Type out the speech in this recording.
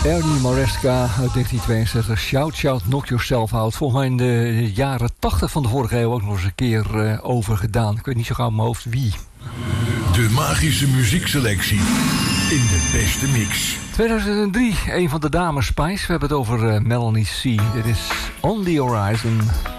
Ernie Maresca uit 1962. Shout, shout, knock yourself out. Volgens mij in de jaren 80 van de vorige eeuw ook nog eens een keer over gedaan. Ik weet niet zo gauw in mijn hoofd wie. De magische muziekselectie in de beste mix. 2003, een van de dames Spice. We hebben het over Melanie C. Dit is On The Horizon.